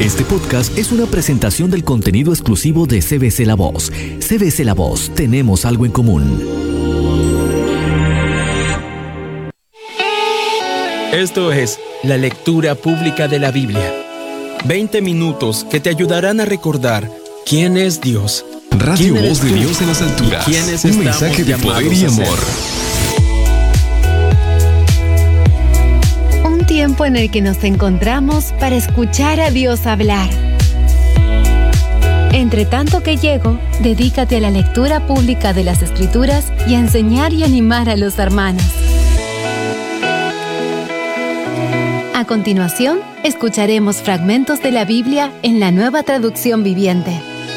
Este podcast es una presentación del contenido exclusivo de CBC La Voz. CBC La Voz, tenemos algo en común. Esto es la lectura pública de la Biblia. 20 minutos que te ayudarán a recordar quién es Dios. Radio Voz de Dios en las alturas. Un mensaje de poder y amor. Un tiempo en el que nos encontramos para escuchar a Dios hablar. Entre tanto que llego, dedícate a la lectura pública de las Escrituras y a enseñar y animar a los hermanos. A continuación, escucharemos fragmentos de la Biblia en la Nueva Traducción Viviente.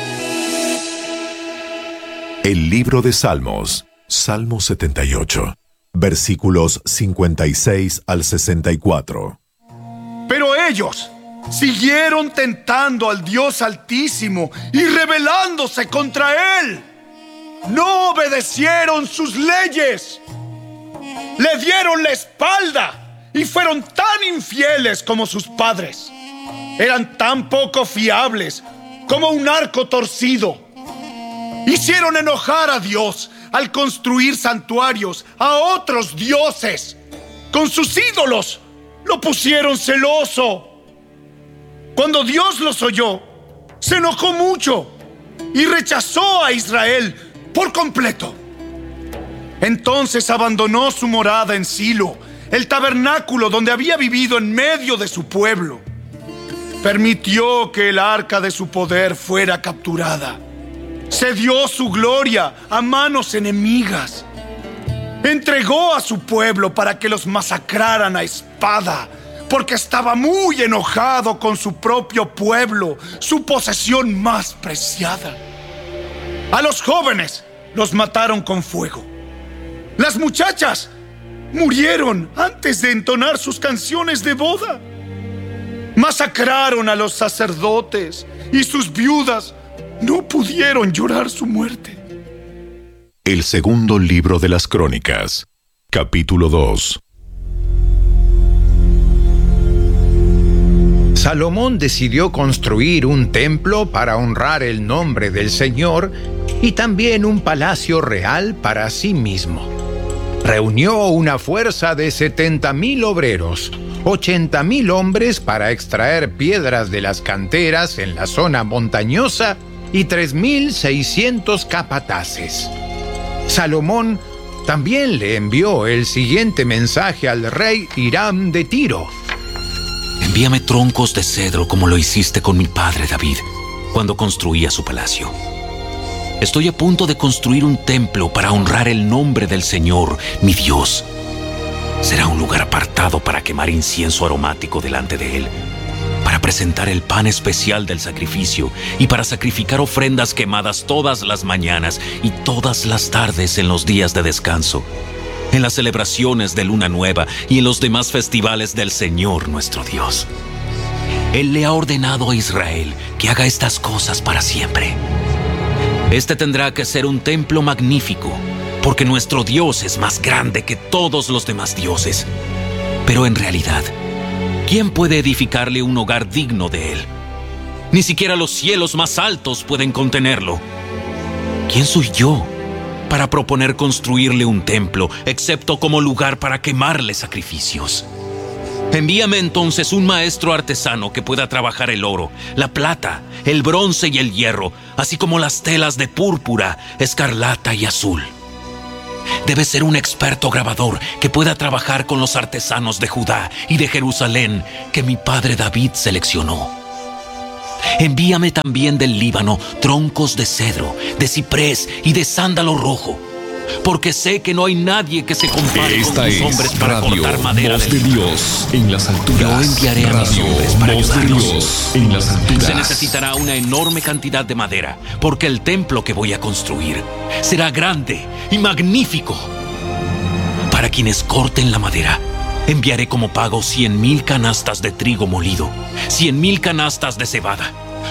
El libro de Salmos, Salmo 78, versículos 56 al 64. Pero ellos siguieron tentando al Dios Altísimo y rebelándose contra Él. No obedecieron sus leyes. Le dieron la espalda y fueron tan infieles como sus padres. Eran tan poco fiables como un arco torcido. Hicieron enojar a Dios al construir santuarios a otros dioses. Con sus ídolos lo pusieron celoso. Cuando Dios los oyó, se enojó mucho y rechazó a Israel por completo. Entonces abandonó su morada en Silo, el tabernáculo donde había vivido en medio de su pueblo. Permitió que el arca de su poder fuera capturada. Cedió su gloria a manos enemigas. Entregó a su pueblo para que los masacraran a espada, porque estaba muy enojado con su propio pueblo, su posesión más preciada. A los jóvenes los mataron con fuego. Las muchachas murieron antes de entonar sus canciones de boda. Masacraron a los sacerdotes y sus viudas no pudieron llorar su muerte. El segundo libro de las Crónicas, capítulo 2. Salomón decidió construir un templo para honrar el nombre del Señor y también un palacio real para sí mismo. Reunió una fuerza de 70,000 obreros, 80,000 hombres para extraer piedras de las canteras en la zona montañosa y 3,600 capataces. Salomón también le envió el siguiente mensaje al rey Hiram de Tiro. Envíame troncos de cedro como lo hiciste con mi padre David cuando construía su palacio. Estoy a punto de construir un templo para honrar el nombre del Señor, mi Dios. Será un lugar apartado para quemar incienso aromático delante de Él, para presentar el pan especial del sacrificio y para sacrificar ofrendas quemadas todas las mañanas y todas las tardes en los días de descanso, en las celebraciones de Luna Nueva y en los demás festivales del Señor nuestro Dios. Él le ha ordenado a Israel que haga estas cosas para siempre. Este tendrá que ser un templo magnífico, porque nuestro Dios es más grande que todos los demás dioses. Pero en realidad, ¿quién puede edificarle un hogar digno de Él? Ni siquiera los cielos más altos pueden contenerlo. ¿Quién soy yo para proponer construirle un templo, excepto como lugar para quemarle sacrificios? Envíame entonces un maestro artesano que pueda trabajar el oro, la plata, el bronce y el hierro, así como las telas de púrpura, escarlata y azul. Debe ser un experto grabador que pueda trabajar con los artesanos de Judá y de Jerusalén que mi padre David seleccionó. Envíame también del Líbano troncos de cedro, de ciprés y de sándalo rojo, porque sé que no hay nadie que se compare con tus hombres para cortar madera Voz de Dios en las alturas. Yo enviaré a mis hombres para Voz de ayudarlos. Dios en las alturas. Se necesitará una enorme cantidad de madera, porque el templo que voy a construir será grande y magnífico. Para quienes corten la madera, enviaré como pago 100,000 canastas de trigo molido, 100,000 canastas de cebada,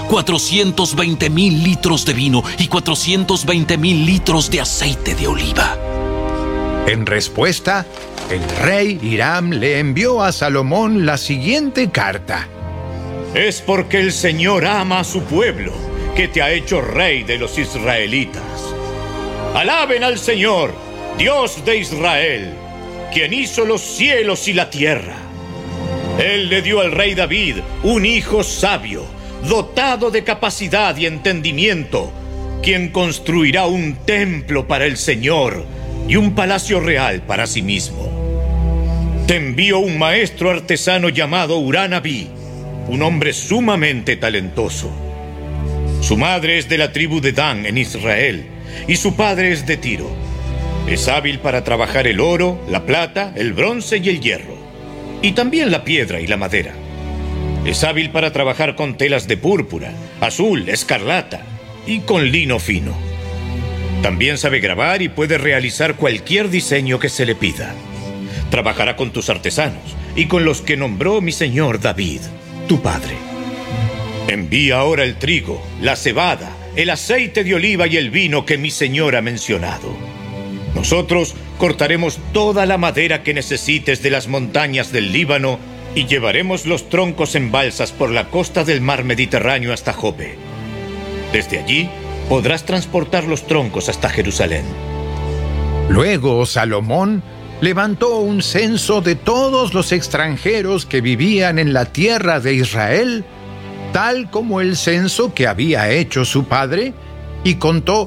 420,000 litros de vino y 420,000 litros de aceite de oliva. En respuesta, el rey Hiram le envió a Salomón la siguiente carta. Es porque el Señor ama a su pueblo, que te ha hecho rey de los israelitas. Alaben al Señor, Dios de Israel, quien hizo los cielos y la tierra. Él le dio al rey David un hijo sabio, dotado de capacidad y entendimiento, quien construirá un templo para el Señor y un palacio real para sí mismo. Te envío un maestro artesano llamado Urán-Abí, un hombre sumamente talentoso. Su madre es de la tribu de Dan en Israel y su padre es de Tiro. Es hábil para trabajar el oro, la plata, el bronce y el hierro, y también la piedra y la madera. Es hábil para trabajar con telas de púrpura, azul, escarlata y con lino fino. También sabe grabar y puede realizar cualquier diseño que se le pida. Trabajará con tus artesanos y con los que nombró mi señor David, tu padre. Envía ahora el trigo, la cebada, el aceite de oliva y el vino que mi señor ha mencionado. Nosotros cortaremos toda la madera que necesites de las montañas del Líbano y llevaremos los troncos en balsas por la costa del mar Mediterráneo hasta Jope. Desde allí podrás transportar los troncos hasta Jerusalén. Luego Salomón levantó un censo de todos los extranjeros que vivían en la tierra de Israel, tal como el censo que había hecho su padre, y contó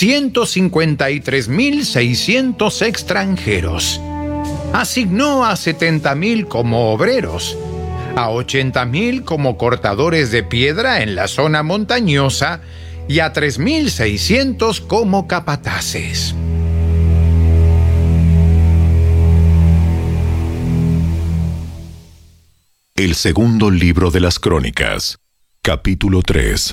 153.600 extranjeros. Asignó a 70.000 como obreros, a 80.000 como cortadores de piedra en la zona montañosa y a 3.600 como capataces. El segundo libro de las Crónicas, capítulo 3.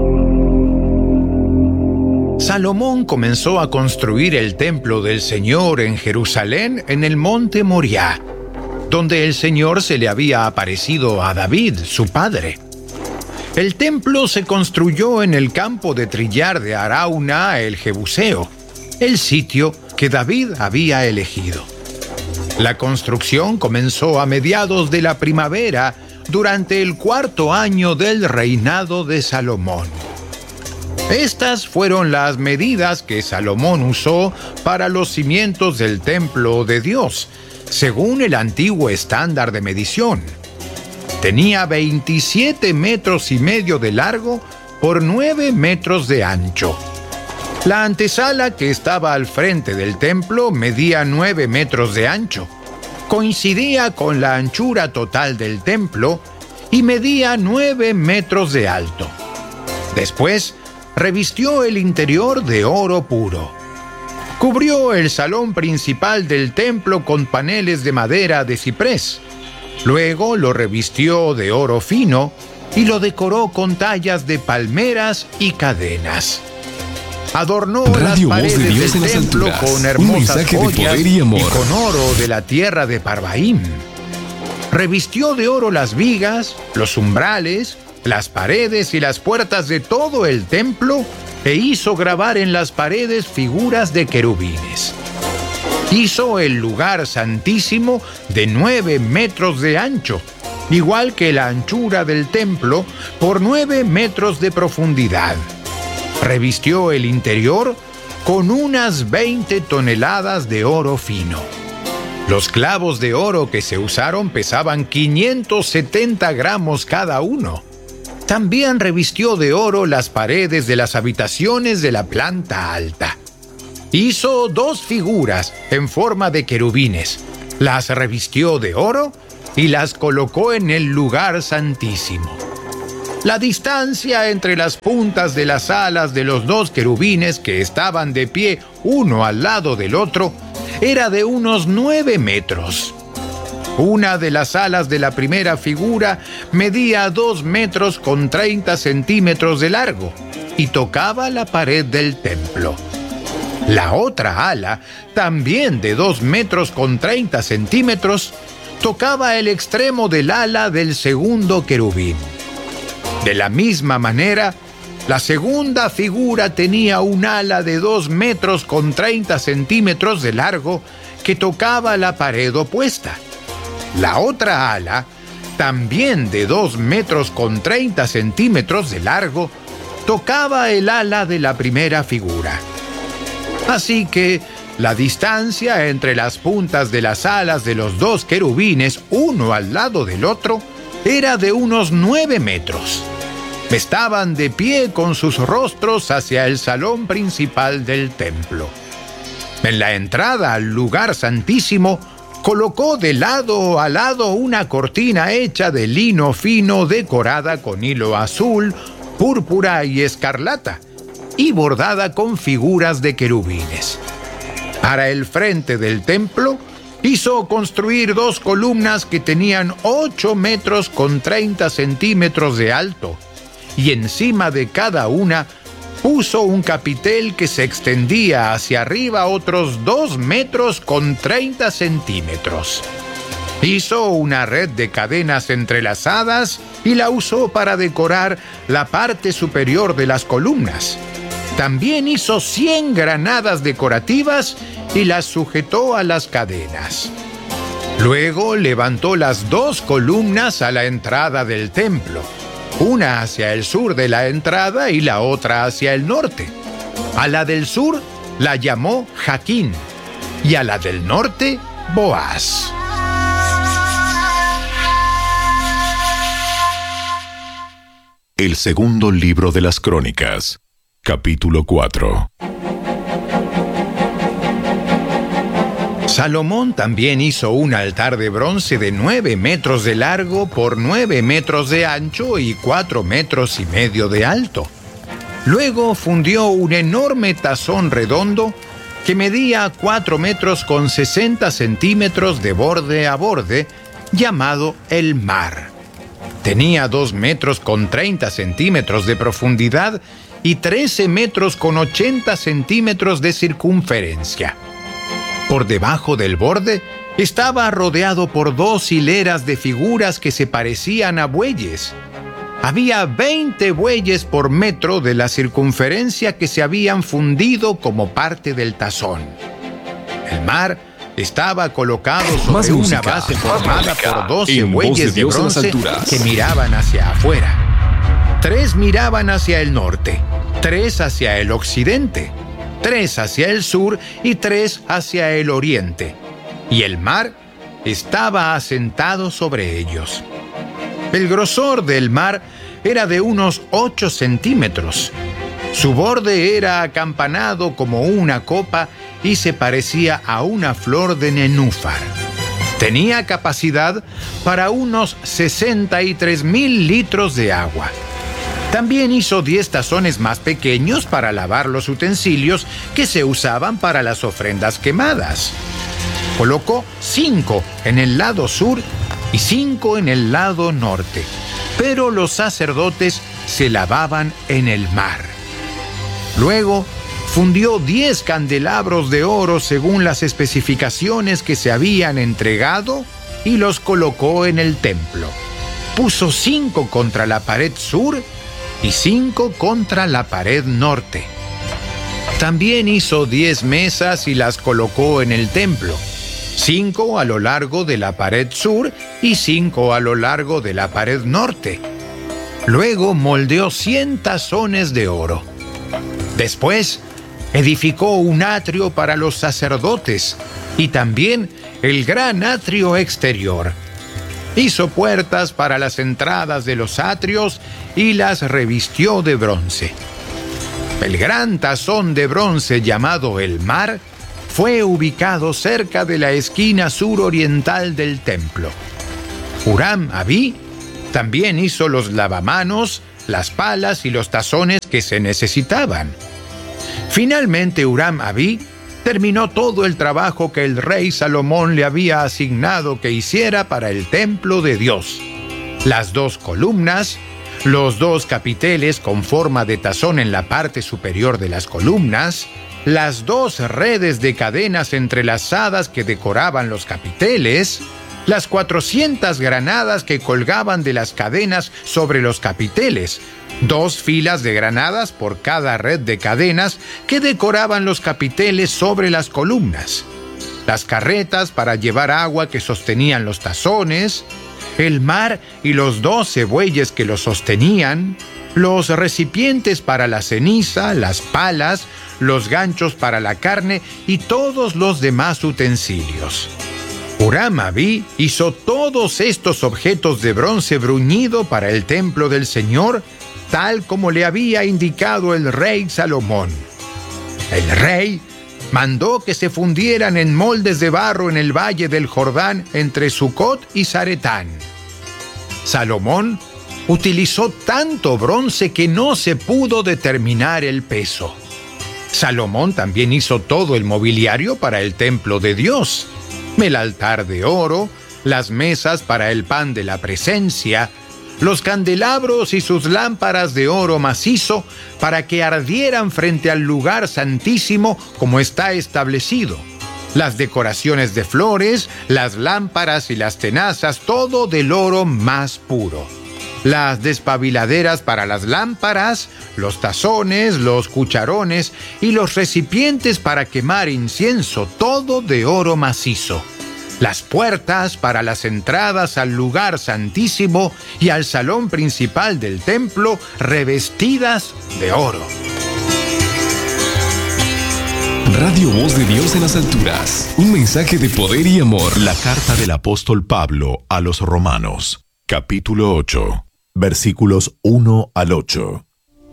Salomón comenzó a construir el templo del Señor en Jerusalén en el monte Moriah, donde el Señor se le había aparecido a David, su padre. El templo se construyó en el campo de trillar de Arauna el Jebuseo, el sitio que David había elegido. La construcción comenzó a mediados de la primavera durante el 4º año del reinado de Salomón. Estas fueron las medidas que Salomón usó para los cimientos del templo de Dios, según el antiguo estándar de medición. Tenía 27,5 metros de largo por 9 metros de ancho. La antesala que estaba al frente del templo medía 9 metros de ancho. Coincidía con la anchura total del templo y medía 9 metros de alto. Después, revistió el interior de oro puro. Cubrió el salón principal del templo con paneles de madera de ciprés. Luego lo revistió de oro fino y lo decoró con tallas de palmeras y cadenas. Adornó Radio las paredes Voz de Dios del templo con hermosas joyas y con oro de la tierra de Parvaim. Revistió de oro las vigas, los umbrales, las paredes y las puertas de todo el templo e hizo grabar en las paredes figuras de querubines. Hizo el lugar santísimo de 9 metros de ancho, igual que la anchura del templo, por 9 metros de profundidad. Revistió el interior con unas 20 toneladas de oro fino. Los clavos de oro que se usaron pesaban 570 gramos cada uno. También revistió de oro las paredes de las habitaciones de la planta alta. Hizo 2 figuras en forma de querubines, las revistió de oro y las colocó en el lugar santísimo. La distancia entre las puntas de las alas de los 2 querubines que estaban de pie uno al lado del otro era de unos 9 metros. Una de las alas de la primera figura medía 2 metros con 30 centímetros de largo y tocaba la pared del templo. La otra ala, también de 2 metros con 30 centímetros, tocaba el extremo del ala del segundo querubín. De la misma manera, la segunda figura tenía un ala de 2 metros con 30 centímetros de largo que tocaba la pared opuesta. La otra ala también de 2 metros con 30 centímetros de largo, tocaba el ala de la primera figura. Así que la distancia entre las puntas de las alas de los 2 querubines, uno al lado del otro, era de unos 9 metros. Estaban de pie con sus rostros hacia el salón principal del templo. En la entrada al lugar santísimo, colocó de lado a lado una cortina hecha de lino fino decorada con hilo azul, púrpura y escarlata, y bordada con figuras de querubines. Para el frente del templo, hizo construir 2 columnas que tenían 8 metros con 30 centímetros de alto, y encima de cada una puso un capitel que se extendía hacia arriba otros 2 metros con 30 centímetros. Hizo una red de cadenas entrelazadas y la usó para decorar la parte superior de las columnas. También hizo 100 granadas decorativas y las sujetó a las cadenas. Luego levantó las 2 columnas a la entrada del templo, una hacia el sur de la entrada y la otra hacia el norte. A la del sur la llamó Jaquín y a la del norte Boaz. El segundo libro de las Crónicas, capítulo 4. Salomón también hizo un altar de bronce de 9 metros de largo por 9 metros de ancho y 4 metros y medio de alto. Luego fundió un enorme tazón redondo que medía 4 metros con 60 centímetros de borde a borde, llamado el mar. Tenía 2 metros con 30 centímetros de profundidad y 13 metros con 80 centímetros de circunferencia. Por debajo del borde estaba rodeado por 2 hileras de figuras que se parecían a bueyes. Había 20 bueyes por metro de la circunferencia que se habían fundido como parte del tazón. El mar estaba colocado sobre una base formada por 12 bueyes de bronce que miraban hacia afuera. 3 miraban hacia el norte, 3 hacia el occidente, 3 hacia el sur y 3 hacia el oriente. Y el mar estaba asentado sobre ellos. El grosor del mar era de unos 8 centímetros. Su borde era acampanado como una copa y se parecía a una flor de nenúfar. Tenía capacidad para unos 63,000 litros de agua. También hizo 10 tazones más pequeños para lavar los utensilios que se usaban para las ofrendas quemadas. Colocó 5 en el lado sur y 5 en el lado norte, pero los sacerdotes se lavaban en el mar. Luego fundió 10 candelabros de oro según las especificaciones que se habían entregado y los colocó en el templo. Puso 5 contra la pared sur y 5 contra la pared norte. También hizo 10 mesas y las colocó en el templo, 5 a lo largo de la pared sur y 5 a lo largo de la pared norte. Luego moldeó 100 tazones de oro. Después edificó un atrio para los sacerdotes y también el gran atrio exterior. Hizo puertas para las entradas de los atrios y las revistió de bronce. El gran tazón de bronce llamado el mar fue ubicado cerca de la esquina suroriental del templo. Huram-Abí también hizo los lavamanos, las palas y los tazones que se necesitaban. Finalmente Huram-Abí terminó todo el trabajo que el rey Salomón le había asignado que hiciera para el templo de Dios. Las 2 columnas, los 2 capiteles con forma de tazón en la parte superior de las columnas, las 2 redes de cadenas entrelazadas que decoraban los capiteles, las 400 granadas que colgaban de las cadenas sobre los capiteles, 2 filas de granadas por cada red de cadenas que decoraban los capiteles sobre las columnas, las carretas para llevar agua que sostenían los tazones, el mar y los 12 bueyes que lo sostenían, los recipientes para la ceniza, las palas, los ganchos para la carne y todos los demás utensilios. Huram-Abí hizo todos estos objetos de bronce bruñido para el templo del Señor, tal como le había indicado el rey Salomón. El rey mandó que se fundieran en moldes de barro en el valle del Jordán entre Sucot y Zaretán. Salomón utilizó tanto bronce que no se pudo determinar el peso. Salomón también hizo todo el mobiliario para el templo de Dios: el altar de oro, las mesas para el pan de la presencia, los candelabros y sus lámparas de oro macizo para que ardieran frente al lugar santísimo como está establecido, las decoraciones de flores, las lámparas y las tenazas, todo del oro más puro, las despabiladeras para las lámparas, los tazones, los cucharones y los recipientes para quemar incienso, todo de oro macizo, las puertas para las entradas al lugar santísimo y al salón principal del templo revestidas de oro. Radio Voz de Dios en las alturas. Un mensaje de poder y amor. La carta del apóstol Pablo a los Romanos, capítulo 8, versículos 1 al 8.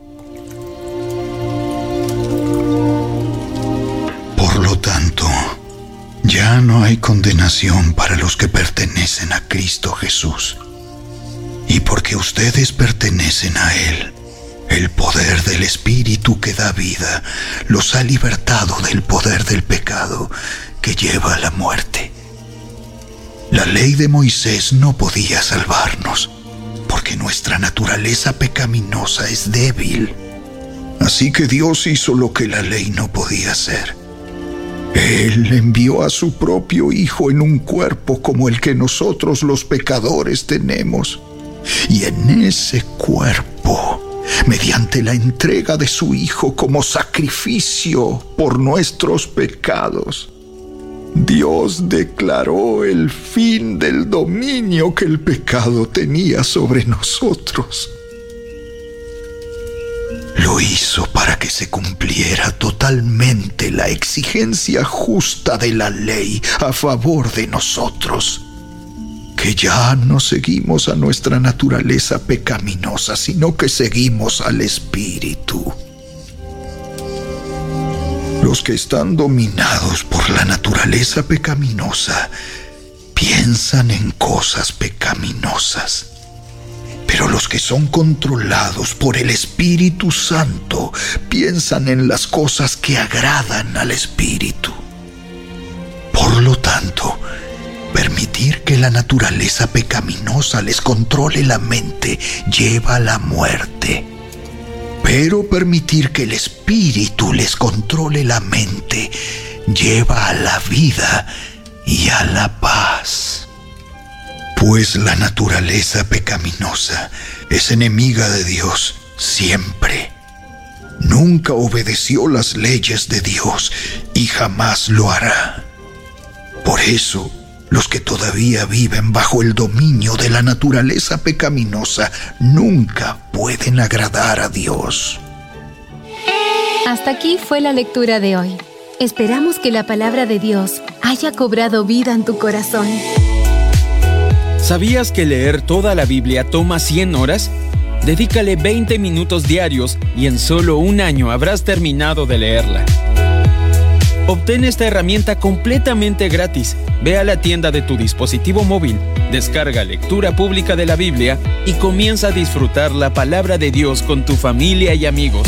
Por lo tanto, ya no hay condenación para los que pertenecen a Cristo Jesús. Y porque ustedes pertenecen a Él, el poder del Espíritu que da vida los ha libertado del poder del pecado que lleva a la muerte. La ley de Moisés no podía salvarnos, porque nuestra naturaleza pecaminosa es débil. Así que Dios hizo lo que la ley no podía hacer. Él envió a su propio Hijo en un cuerpo como el que nosotros los pecadores tenemos. Y en ese cuerpo, mediante la entrega de su Hijo como sacrificio por nuestros pecados, Dios declaró el fin del dominio que el pecado tenía sobre nosotros. Lo hizo para que se cumpliera totalmente la exigencia justa de la ley a favor de nosotros, que ya no seguimos a nuestra naturaleza pecaminosa, sino que seguimos al Espíritu. Los que están dominados por la naturaleza pecaminosa piensan en cosas pecaminosas. Pero los que son controlados por el Espíritu Santo piensan en las cosas que agradan al Espíritu. Por lo tanto, permitir que la naturaleza pecaminosa les controle la mente lleva a la muerte. Pero permitir que el Espíritu les controle la mente lleva a la vida y a la paz. Pues la naturaleza pecaminosa es enemiga de Dios siempre. Nunca obedeció las leyes de Dios y jamás lo hará. Por eso, los que todavía viven bajo el dominio de la naturaleza pecaminosa nunca pueden agradar a Dios. Hasta aquí fue la lectura de hoy. Esperamos que la palabra de Dios haya cobrado vida en tu corazón. ¿Sabías que leer toda la Biblia toma 100 horas? Dedícale 20 minutos diarios y en solo un año habrás terminado de leerla. Obtén esta herramienta completamente gratis. Ve a la tienda de tu dispositivo móvil, descarga Lectura Pública de la Biblia y comienza a disfrutar la palabra de Dios con tu familia y amigos.